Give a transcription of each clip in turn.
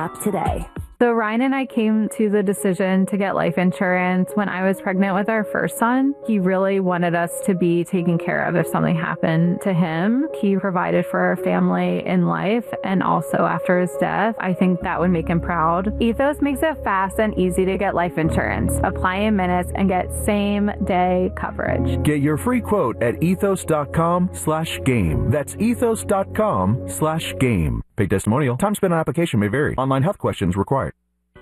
today. So Ryan and I came to the decision to get life insurance when I was pregnant with our first son. He really wanted us to be taken care of if something happened to him. He provided for our family in life and also after his death. I think that would make him proud. Ethos makes it fast and easy to get life insurance. Apply in minutes and get same-day coverage. Get your free quote at ethos.com/game. That's ethos.com/game. Paid testimonial. Time spent on application may vary. Online health questions required.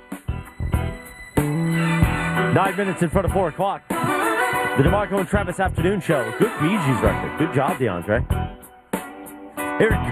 9 minutes in front of 4 o'clock. The DeMarco and Travis Afternoon Show. Good Bee Gees record. Good job, DeAndre. Here we go.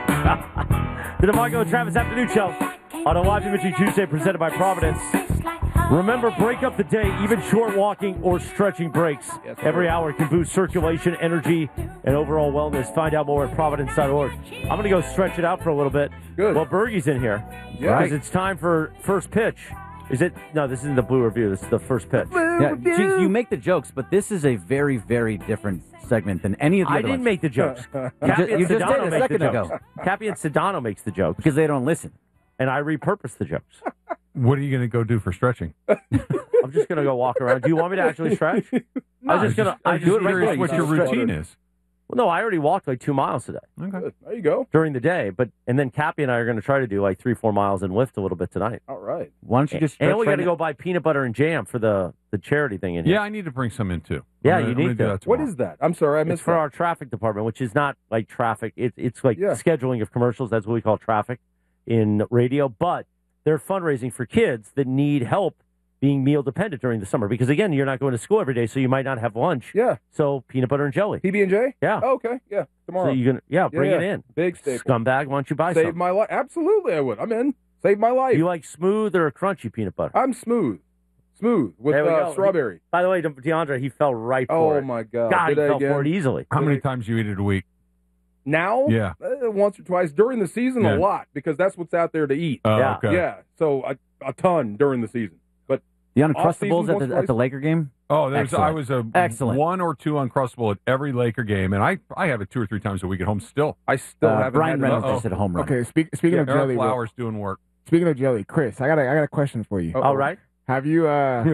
The DeMarco and Travis Afternoon Show on a live imaging Tuesday presented by Providence. Remember, break up the day. Even short walking or stretching breaks every hour can boost circulation, energy, and overall wellness. Find out more at providence.org. I'm going to go stretch it out for a little bit. Good. Well, Bergie's in here. Yeah. Because it's time for first pitch. Is it? No, this isn't the Blue Review. This is the first pitch. Yeah, geez, you make the jokes, but this is a very, very different segment than any of the I other didn't ones. make the jokes. You just did a second ago. Cappy and Sedano makes the jokes. Because they don't listen. And I repurpose the jokes. What are you going to go do for stretching? I'm just going to go walk around. Do you want me to actually stretch? I'm just curious what your routine is. Well, no, I already walked like 2 miles today. Okay. There you go. During the day. And then Cappy and I are going to try to do like 3-4 miles and lift a little bit tonight. All right. Why don't you just stretch And we got right to now? go buy peanut butter and jam for the charity thing in here. Yeah, I need to bring some in too. Yeah, I'm you gonna need do to. that What tomorrow. is that? I'm sorry, I It's missed for that. our traffic department, which is not like traffic. It's like Yeah. scheduling of commercials. That's what we call traffic in radio. But they're fundraising for kids that need help being meal dependent during the summer. Because, again, you're not going to school every day, so you might not have lunch. Yeah. So peanut butter and jelly. PB&J? Yeah. Oh, okay. Yeah. Tomorrow. So you can, bring it in. Big staple. Scumbag, why don't you buy Save some? my life. Absolutely, I would. I'm in. Save my life. You like smooth or crunchy peanut butter? I'm smooth. Smooth with There we go. strawberry. By the way, DeAndre, he fell right for Oh, it. my God. God, he Did I fell again? for it easily. How many times you eat it a week? Now? Yeah. Once or twice. During the season, Yeah. a lot, because that's what's out there to eat. Oh, Yeah. okay. Yeah. So a ton during the season. But The Off-season Uncrustables once, at twice? the Laker game? Oh, I Excellent. was a Excellent. 1 or 2 Uncrustable at every Laker game, and I have it 2 or 3 times a week at home still. I still haven't Brian had Reynolds enough. just hit a home run. Okay, speaking of Eric jelly, Flowers doing work. speaking of jelly, Chris, I got a question for you. All right. Have you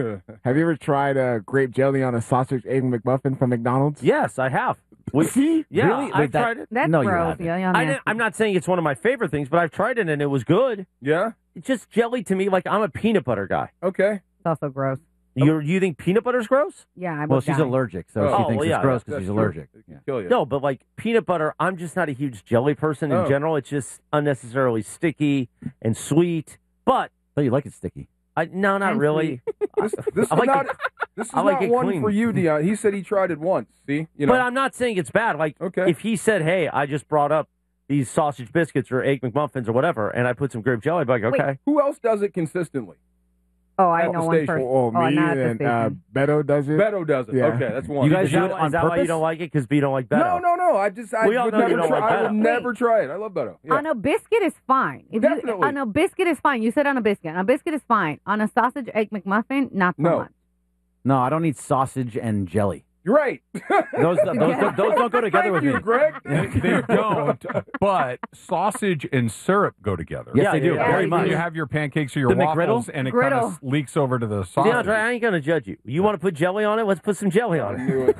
ever tried grape jelly on a sausage egg McMuffin from McDonald's? Yes, I have. See? Yeah, Really? I've Wait, that- tried it. That's No, you gross. haven't. Yeah, I'm not saying it's one of my favorite things, but I've tried it and it was good. Yeah? It's just jelly to me. Like, I'm a peanut butter guy. Okay. It's also gross. You think peanut butter's gross? Yeah, I Well, would she's die. allergic, so Oh, she thinks well, yeah, it's gross because That's she's true. allergic. It can kill you. No, but like peanut butter, I'm just not a huge jelly person in Oh. general. It's just unnecessarily sticky and sweet. But Oh, you like it sticky. no, not And really. This I like is not, it- this is I like not it one clean. for you, Dion. He said he tried it once. See? You know. But I'm not saying it's bad. Like, Okay. if he said, "Hey, I just brought up these sausage biscuits or egg McMuffins or whatever," and I put some grape jelly, I'd be like, Wait. okay. Who else does it consistently? Oh, I At know the one station. person. Oh, not me at the and station. Beto does it. Beto does it. Yeah. Okay, that's one. You guys Is do that, it why- on is that why you purpose? don't like it? Because B don't like Beto? No. I We all would know you never don't try. like I would Beto. never try it. I love Beto. Yeah. On a biscuit is fine. Definitely. On a biscuit is fine. You said on a biscuit. On a biscuit is fine. On a sausage egg McMuffin, not so No. much. No, I don't need sausage and jelly. You're right. Those don't go together Thank with you, me. Greg. They don't, but sausage and syrup go together. Yes, Yeah, they do. yeah, Very yeah. much. You have your pancakes or your The McGriddle? waffles, and it kind Griddle. of leaks over to the sausage. DeAndre, I ain't going to judge you. You want to put jelly on it? Let's put some jelly on I it. knew it.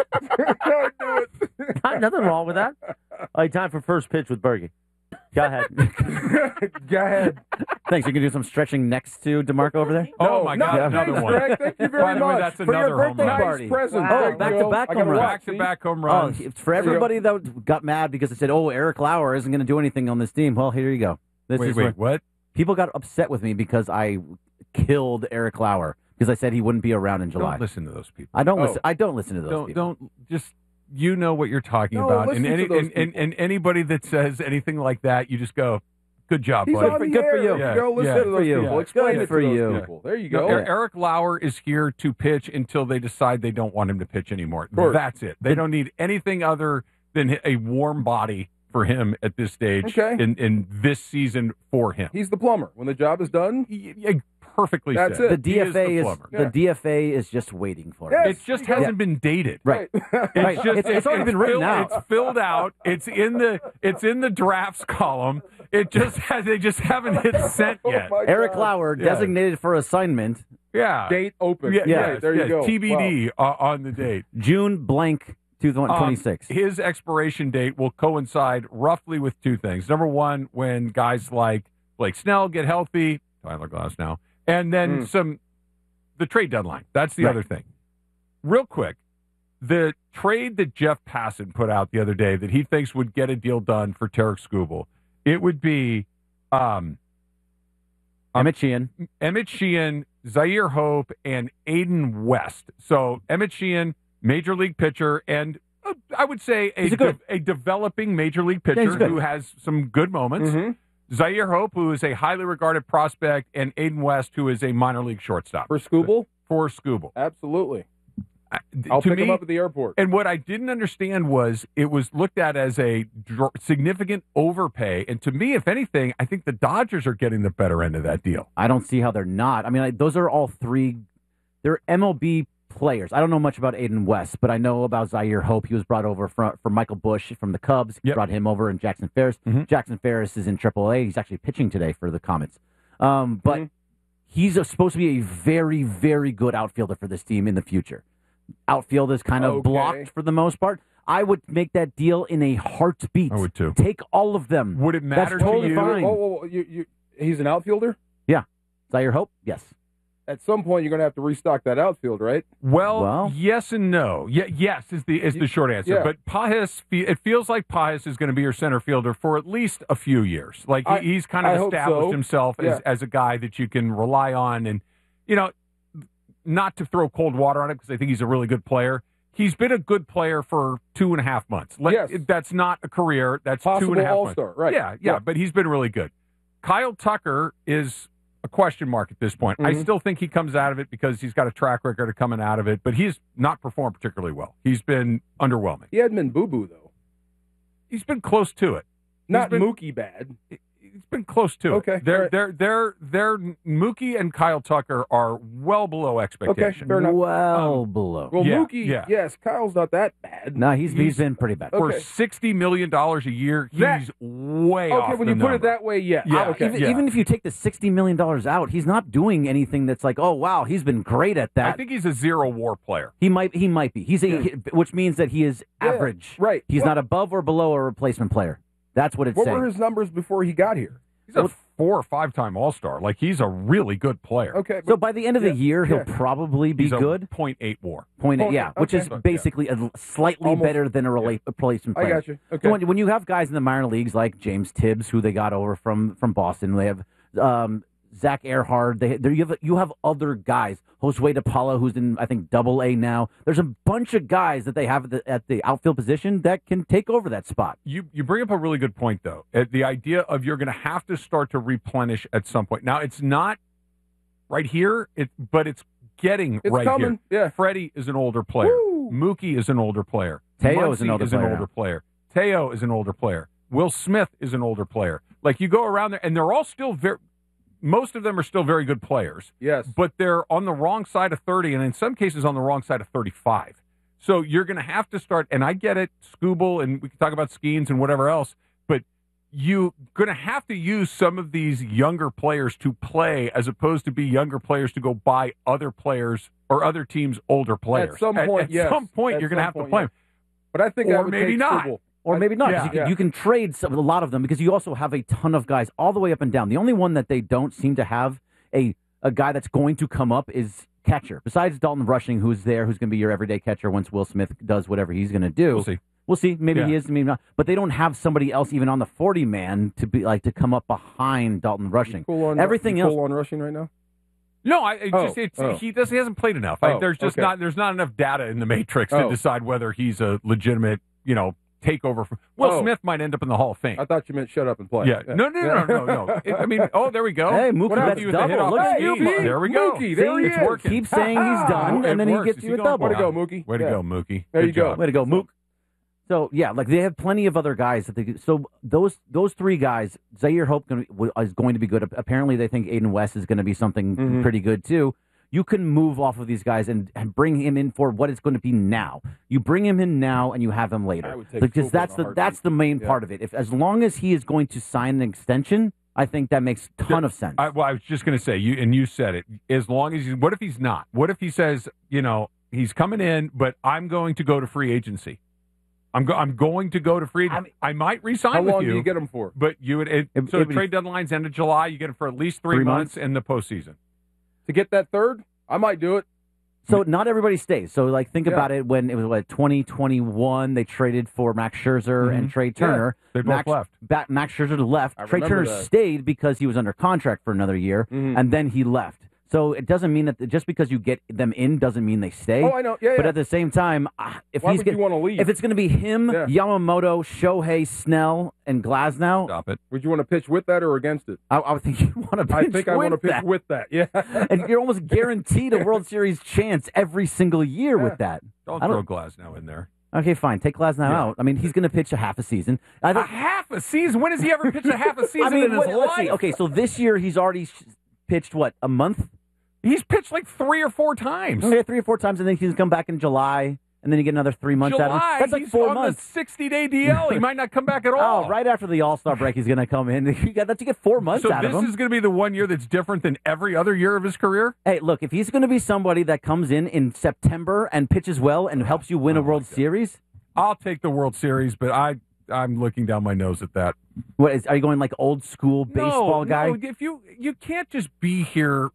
I knew it. Nothing wrong with that. All right, time for first pitch with Bergie. Go ahead. Go ahead. Thanks. You can do some stretching next to DeMarco over there? Oh, my No, God, thanks, another one. Greg. Thank you very By the way, much. that's For your another home birthday run. party. Nice present. Wow. There you Back-to-back go. I home gotta runs. watch, Back-to-back home Oh, runs. for everybody that got mad because they said, "Oh, Eric Lauer isn't going to do anything on this team." Well, here you go. This is where What? people got upset with me because I killed Eric Lauer because I said he wouldn't be around in July. Don't listen to those people. I don't Oh. listen. I don't listen to those Don't people. just you know what you're talking No, about. listen And, to those and anybody that says anything like that, you just go, "Good job, He's buddy." on the Good for air. you. There Go listen Yeah. to Good those for you. people. Yeah. Explain Good it for to those you. people. There you No, go. Eric Lauer is here to pitch until they decide they don't want him to pitch anymore. course. That's it. They don't need anything other than a warm body for him at this stage Okay. in this season for him. He's the plumber. When the job is done, Perfectly That's said. it. The He is DFA the is plumber. the DFA is just waiting for Yes. it. It just Yeah. hasn't been dated. Right. It's Right. just It's already been written filled, out. It's filled out. It's in the drafts column. They just haven't hit sent yet. Oh my Eric God. Lauer, Yeah. designated for assignment, Yeah. Date open. Yeah. Right, there you go. TBD on the date. June blank 2026. His expiration date will coincide roughly with two things. Number one, when guys like Blake Snell get healthy, Tyler Glass now, and then the trade deadline. That's the Right. other thing. Real quick, the trade that Jeff Passan put out the other day that he thinks would get a deal done for Tarek Skubal, it would be Emmett Sheehan. Emmett Sheehan, Zaire Hope, and Aiden West. So Emmett Sheehan, major league pitcher, and I would say a developing major league pitcher good. who has some good moments. Mm-hmm. Zaire Hope, who is a highly regarded prospect, and Aiden West, who is a minor league shortstop. For Skubal? For Skubal. Absolutely. I'll To pick him me- up at the airport. And what I didn't understand was it was looked at as a significant overpay. And to me, if anything, I think the Dodgers are getting the better end of that deal. I don't see how they're not. I mean, those are all three. They're MLB players. I don't know much about Aiden West, but I know about Zaire Hope. He was brought over from Michael Bush from the Cubs. He Yep. brought him over, and Jackson Ferris. Mhm. Jackson Ferris is in AAA. He's actually pitching today for the Comets. But he's supposed to be a very, very good outfielder for this team in the future. Outfield is kind of Okay. blocked for the most part. I would make that deal in a heartbeat. I would too. Take all of them. Would it matter That's totally to you? fine. Oh, he's an outfielder? Zaire Hope? Yes. At some point, you're going to have to restock that outfield, right? Well, yes and no. Yes is the short answer. Yeah. But Pajas, it feels like Pajas is going to be your center fielder for at least a few years. Like he's kind I of hope established so. himself Yeah. as a guy that you can rely on, and not to throw cold water on it because I think he's a really good player. He's been a good player for 2.5 months. Yes. That's not a career. That's Possible 2.5 all-star, months. right. Yeah, Yeah. but he's been really good. Kyle Tucker is a question mark at this point. I Mhm. still think he comes out of it because he's got a track record of coming out of it, but he's not performed particularly well. He's been underwhelming. He hadn't been boo-boo, though. He's been close to it. Not been- Mookie bad. He's been close to Okay, it. They're all right. Mookie and Kyle Tucker are well below expectation. fair enough. Well below. Well, Yeah, Mookie, yeah. yes, Kyle's not that bad. No, he's been pretty bad. For Okay. $60 million a year, he's That- way off. Okay, when the you put number. it that way, yes. Yeah, Okay. Even if you take the $60 million out, he's not doing anything that's like, oh wow, he's been great at I that. think he's a zero WAR player. He might be. Which means that he is Yeah, average. right. He's What- not above or below a replacement player. That's what it's What saying. were his numbers before he got here? He's a 4 or 5 time All-Star. Like, he's a really good player. Okay. So by the end of the Yeah, year, he'll yeah. probably be He's a good. 0.8 WAR. Point eight, Okay, yeah, which is okay. basically slightly Almost- better than a replacement I player. got you. Okay. So when you have guys in the minor leagues like James Tibbs, who they got over from Boston, they have Zach Earhart. You have other guys. Josue DePaula, who's in I think Double-A now. There's a bunch of guys that they have at the outfield position that can take over that spot. You bring up a really good point, though. The idea of you're going to have to start to replenish at some point. Now, it's not right here, but it's getting It's right coming. here. Yeah. Freddie is an older player. Woo. Mookie is an older player. Teo is an Muncy older player now. Teo is an older player. Will Smith is an older player. Like, you go around there, and they're all still most of them are still very good players. Yes. But they're on the wrong side of 30, and in some cases on the wrong side of 35. So you're going to have to start, and I get it, Skubal, and we can talk about Skeens and whatever else, but you're going to have to use some of these younger players to play as opposed to be younger players to go buy other players or other teams' older players. At some point, yes. At some point, At you're going to some have to point, play yes. them. But I think Or I would maybe take not. Skubal. Or maybe not. Yeah. 'Cause you can trade a lot of them because you also have a ton of guys all the way up and down. The only one that they don't seem to have a guy that's going to come up is catcher. Besides Dalton Rushing, who's there, who's going to be your everyday catcher once Will Smith does whatever he's going to do. We'll see. We'll see. Maybe Yeah. he is, maybe not. But they don't have somebody else even on the 40-man to be like to come up behind Dalton Rushing. Cool on, Everything else. Cool on rushing right now? No, he hasn't played enough. Oh, There's just okay. there's not enough data in the matrix to Oh. decide whether he's a legitimate, takeover. Will Oh. Smith might end up in the Hall of Fame. I thought you meant shut up and play. Yeah. No. I mean, there we go. Hey, Mookie What got happened his with the hit double. off Look the at skis? you. There we go. Mookie, there he it's is. working. Keep saying he's done, It and then he works. gets Is you he a going? double. Way to go, Mookie. Way to Yeah. go, Mookie. There Good you go. job. Way to go, Mook. So yeah, like they have plenty of other guys that they. So those three guys, Zaire Hope is going to be good. Apparently, they think Aiden West is going to be something Mhm. pretty good too. you can move off of these guys and bring him in for what it's going to be now. You bring him in now and you have him later. I would take Because Skubal in a that's the main part of it. If as long as he is going to sign an extension, I think that makes a ton of sense. I was just going to say, you said it. As long as what if he's not? What if he says, he's coming in, but I'm going to go to free agency. I'm going to go to free agency. I might resign with you. How long do you get him for? But you would. Trade deadline's end of July. You get him for at least 3 months in the postseason. To get that third, I might do it. So not everybody stays. So think about it. When it was 2021, they traded for Max Scherzer and Trey Turner. They both left. Max Scherzer left. Trey remember Turner that. stayed because he was under contract for another year, and then he left. So it doesn't mean that just because you get them in doesn't mean they stay. Oh, I know. Yeah, But yeah. at the same time, if Why he's would you want to leave? if it's going to be him, Yeah. Yamamoto, Shohei, Snell, and Glasnow, Stop it. Would you want to pitch with that or against it? I would think you want to. I think I want to pitch with that. Yeah. and you're almost guaranteed a World Series chance every single year with that. Don't I throw Glasnow in there. Okay, fine. Take Glasnow out. I mean, he's going to pitch a half a season. A half a season? When has he ever pitched a half a season in his let's life? see. Okay, so this year he's already pitched a month? He's pitched like 3 or 4 times. Okay, 3 or 4 times, and then he's come back in July, and then you get another 3 months out of him. July, That's like he's 4 on months. the 60-day DL. He might not come back at all. Oh, right after the All-Star break, he's going to come in. You get 4 months So out of this him. is going to be the 1 year that's different than every other year of his career? Hey, look, if he's going to be somebody that comes in September and pitches well and helps you win a World Series, I'll take the World Series, but I'm looking down my nose at that. are you going like old school baseball guy? No, if you can't just be here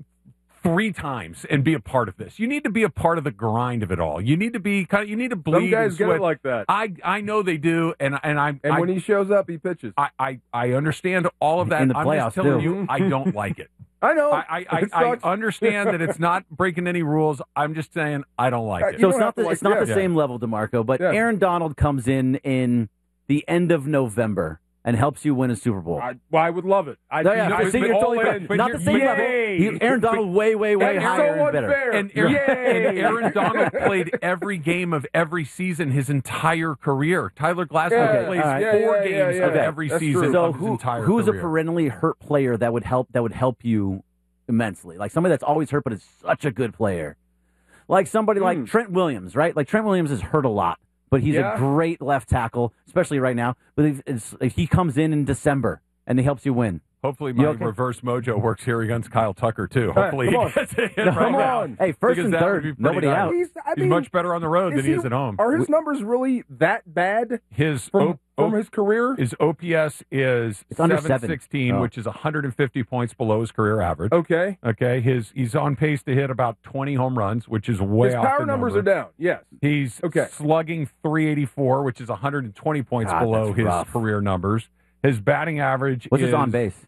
3 times and be a part of this. You need to be a part of the grind of it all. You need to be you need to bleed. Some guys and get sweat. it like that. I know they do, and when he shows up, he pitches. I understand all of that. In the I'm playoffs, just telling too. you, I don't like it. I know. I understand that it's not breaking any rules. I'm just saying I don't like it. So You it's don't not have to it's like- not the yeah. same level, DeMarco, but Yeah. Aaron Donald comes in the end of November and helps you win a Super Bowl. I would love it. No, yeah, see, you're totally correct. Not the same level. Aaron Donald way That's higher so and better. unfair. And Yay! Aaron Donald played every game of every season his entire career. Tyler Glasnow Yeah, plays all right. 4 Yeah, games yeah, of yeah. every That's season true. So of his entire who's career. a perennially hurt player that would help you immensely? Like somebody that's always hurt but is such a good player. Like somebody like Trent Williams, right? Like Trent Williams is hurt a lot, but he's a great left tackle, especially right now. But if he comes in December and he helps you win. Hopefully my okay? reverse mojo works here against Kyle Tucker, too. Hey, Hopefully come he on. gets it in Come right now. on. Hey, first Because and that would third, be pretty nobody nice. out. He's much better on the road than he is at home. Are his numbers really that bad His from his career? His OPS is It's under 716, Oh. which is 150 points below his career average. Okay. Okay, he's on pace to hit about 20 home runs, which is way His off power the numbers number. are down. Yes. He's Okay. slugging 384, which is 120 points God, below that's his rough. career numbers. His batting average What's is his on base?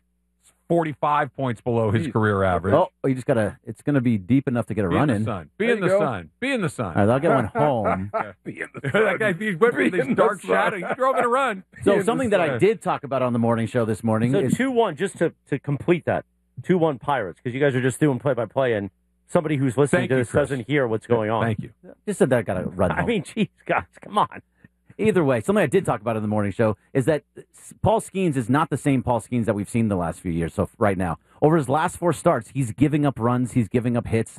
45 points below his Jeez. career average. Oh, you just gotta. It's gonna be deep enough to get a Be run in in. the All sun. Be There in you the go. sun. Be in the sun. right, I'll get one home. That guy, he went for Be this in the dark sun. shadow. You drove in a run. So something that I did talk about on the morning show this morning So is 2-1, just to complete that. 2-1 Pirates, because you guys are just doing play-by-play, and somebody who's listening Thank to you, this Chris. doesn't hear what's going on. Thank you. just said that I got to run home. I mean, geez, guys, come on. Either way, something I did talk about in the morning show is that Paul Skeens is not the same Paul Skeens that we've seen the last few years. So right now, over his last 4 starts, he's giving up runs, he's giving up hits.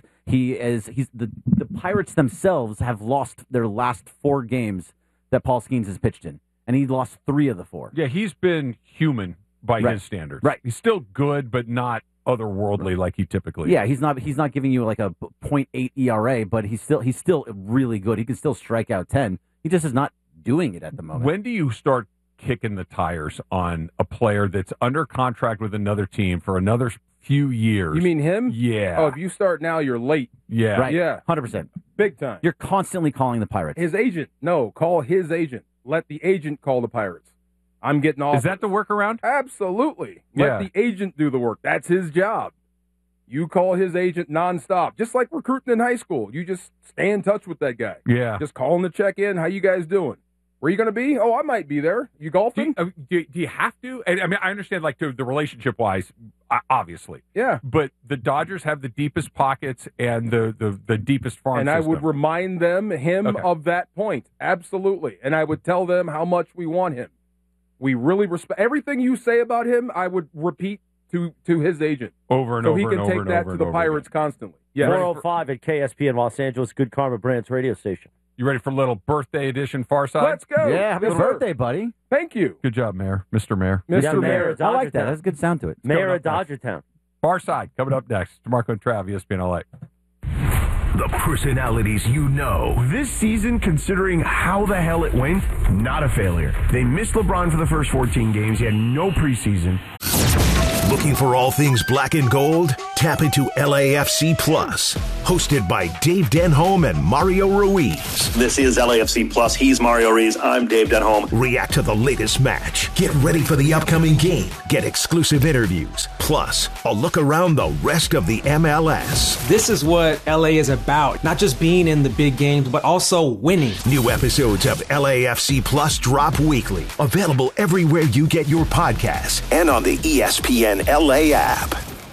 The Pirates themselves have lost their last 4 games that Paul Skeens has pitched in, and he lost 3 of the 4. Yeah, he's been human by Right. his standards. Right. He's still good, but not otherworldly like he typically Yeah, is. he's not giving you like a 0.8 ERA, but he's still really good. He can still strike out 10. He just is not doing it at the moment. When do you start kicking the tires on a player that's under contract with another team for another few years? You mean him? Yeah. Oh, if you start now, you're late. Yeah. Right? Yeah. 100%. Big time. You're constantly calling the Pirates. His agent. No, call his agent. Let the agent call the Pirates. I'm getting off. Is that the workaround? Absolutely. Let Yeah. the agent do the work. That's his job. You call his agent nonstop, just like recruiting in high school. You just stay in touch with that guy. Yeah. Just call him to check in. How you guys doing? Where you going to be? Oh, I might be there. You golfing? Do you have to? I mean, I understand, like, the relationship-wise, obviously. Yeah. But the Dodgers have the deepest pockets and the deepest farm And I would system. remind him Okay. of that point. Absolutely. And I would tell them how much we want him. We really respect everything you say about him. I would repeat to his agent. Over and so over he and can over take and that over to and the over Pirates constantly. Yeah. 405 at KSP in Los Angeles, Good Karma Brands radio station. You ready for a little birthday edition Far Side? Let's go. Yeah, happy Yes, sir. birthday, buddy. Thank you. Good job, Mayor. Mr. Mayor. Mr. Yeah, Mayor. of I like that. Dodgertown. That's a good sound to it. Mayor coming of up next. Dodgertown. Far Side coming up next. DeMarco and Trav, ESPN LA. The personalities you know. This season, considering how the hell it went, not a failure. They missed LeBron for the first 14 games. He had no preseason. Looking for all things black and gold? Tap into LAFC Plus. Hosted by Dave Denholm and Mario Ruiz. This is LAFC Plus. He's Mario Ruiz. I'm Dave Denholm. React to the latest match. Get ready for the upcoming game. Get exclusive interviews. Plus, a look around the rest of the MLS. This is what LA is about. Not just being in the big games, but also winning. New episodes of LAFC Plus drop weekly. Available everywhere you get your podcasts and on the ESPN LA app.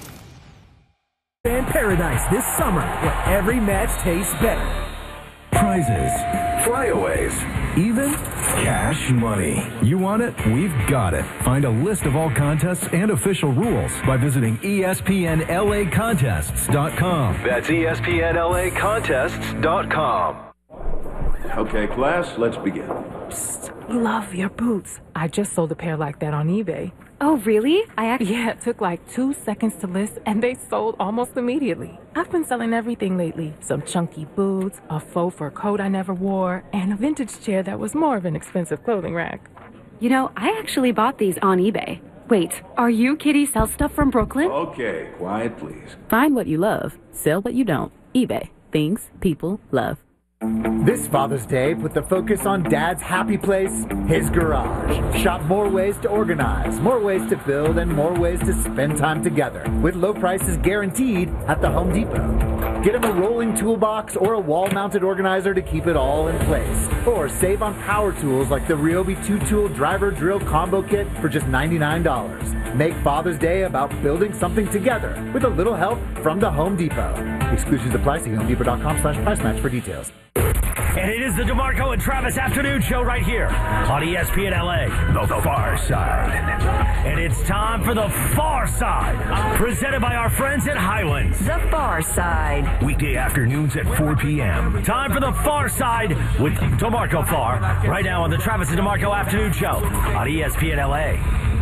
Fan Paradise this summer, where every match tastes better. Prizes, flyaways, even cash money. You want it? We've got it. Find a list of all contests and official rules by visiting ESPNLAcontests.com. That's ESPNLAcontests.com. Okay, class, let's begin. Love your boots. I just sold a pair like that on eBay. Oh, really? Yeah, it took like 2 seconds to list, and they sold almost immediately. I've been selling everything lately. Some chunky boots, a faux fur coat I never wore, and a vintage chair that was more of an expensive clothing rack. You know, I actually bought these on eBay. Wait, are you Kitty Sell Stuff from Brooklyn? Okay, quiet, please. Find what you love. Sell what you don't. eBay. Things people love. This Father's Day, put the focus on Dad's happy place, his garage. Shop more ways to organize, more ways to build, and more ways to spend time together. With low prices guaranteed at the Home Depot. Get him a rolling toolbox or a wall-mounted organizer to keep it all in place. Or save on power tools like the Ryobi 2-tool driver drill combo kit for just $99. Make Father's Day about building something together with a little help from the Home Depot. Exclusions apply. See HomeDepot.com/price match for details. And it is the DeMarco and Travis afternoon show right here on ESPN LA. The Far Side. And it's time for the Far Side, presented by our friends at Highlands. The Far Side. Weekday afternoons at 4 p.m. Time for the Far Side with DeMarco Far, right now on the Travis and DeMarco afternoon show on ESPN LA.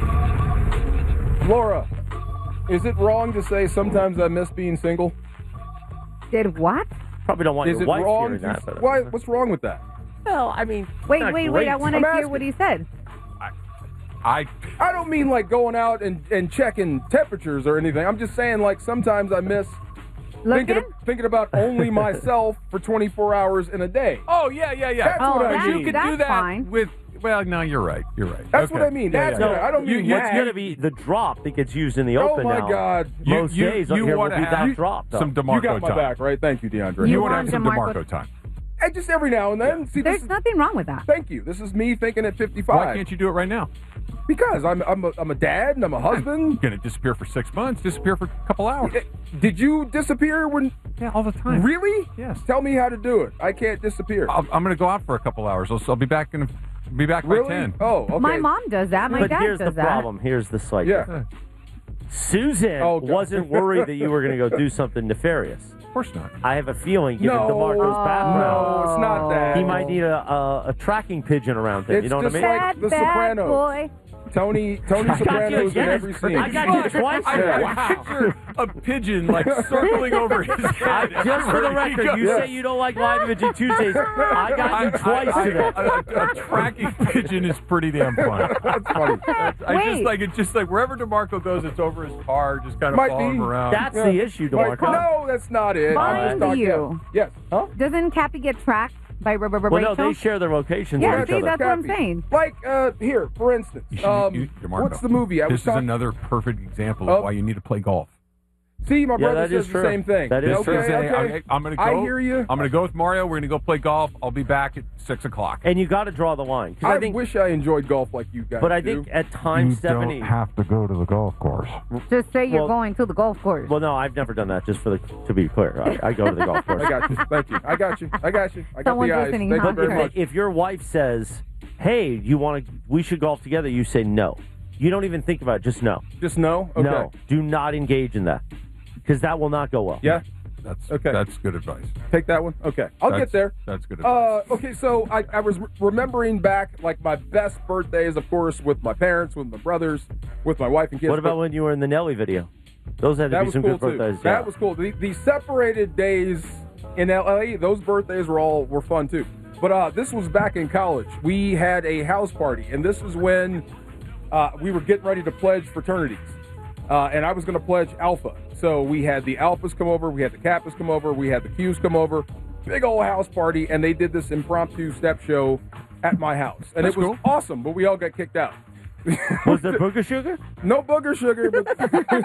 Laura, is it wrong to say sometimes I miss being single? Did what? Probably don't want Is your it wife wrong hearing that. But why? What's wrong with that? Well, I mean, Wait, not wait, great. I want to I'm hear asking. what he said. I don't mean like going out and checking temperatures or anything. I'm just saying like sometimes I miss thinking about only myself for 24 hours in a day. Oh, yeah. That's what I mean. You can do that with, well, no, you're right. That's what I mean. That's what I don't mean. It's going to be the drop that gets used in the open my now. God. Most days you here will wanna be have that drop. Though. some DeMarco You got my time. back, right? Thank you, DeAndre. You want to have some DeMarco time. And just every now and then. See, There's nothing wrong with that. Thank you. This is me thinking at 55. Why can't you do it right now? Because I'm a dad and I'm a husband. You're going to disappear for 6 months, disappear for a couple hours. Did you disappear when? Yeah, all the time. Really? Yes. Tell me how to do it. I can't disappear. I'm going to go out for a couple hours. I'll be back by Really? 10. Oh, okay. My mom does that. My but dad here's does the problem. Here's the slight difference. Susan wasn't worried that you were going to go do something nefarious. Of course not. I have a feeling, given DeMarco's background, No, it's not that. he might need a tracking pigeon around him. It's You know what I just mean? like The Sopranos. Boy. Tony Soprano's in every scene. I got you twice. I picture a pigeon like circling over his head. Just for the record, you say you don't like Live Imaging Tuesdays. I got you twice today. A tracking pigeon is pretty damn fun. That's funny. It's just like wherever DeMarco goes, it's over his car, just kind of Might following be. him around. That's the issue, DeMarco. No, that's not it. I'm just Mind talking. you. Yes. Huh? Doesn't Cappy get tracked by Well, Rachel? no, they share their locations Yeah, with see, each other. that's what I'm saying. Like, here, for instance, DeMarco, what's the movie? This is another perfect example of why you need to play golf. See, my brother that says is the true. same thing. That is true. Okay. I'm going to go. I hear you. I'm going to go with Mario. We're going to go play golf. I'll be back at 6 o'clock. And you got to draw the line. 'Cause I think, wish I enjoyed golf like you guys but I do. think at times, Stephanie. have to go to the golf course. Just say you're Well- going to the golf course. Well, no, I've never done that. Just to be clear, I go to the golf course. I got you. Thank you. I got you. I got Someone's the eyes. listening, Thank huh? you very Okay. much. If your wife says, "Hey, we should golf together," you say no. You don't even think about it. Just no. Just no? Okay. No. Do not engage in that. Because that will not go well. Yeah? That's Okay. That's good advice. Take that one? Okay. I'll get there. That's good advice. Okay, so I was remembering back, like, my best birthdays, of course, with my parents, with my brothers, with my wife and kids. What about when you were in the Nelly video? Those had to that be was some cool good birthdays. too. That was cool. The separated days in LA, those birthdays were fun too. But this was back in college. We had a house party, and this is when we were getting ready to pledge fraternities. And I was going to pledge Alpha. So we had the Alphas come over, we had the Kappas come over, we had the Qs come over. Big old house party, and they did this impromptu step show at my house. And That's it was awesome, but we all got kicked out. Was there booger sugar? No booger sugar, but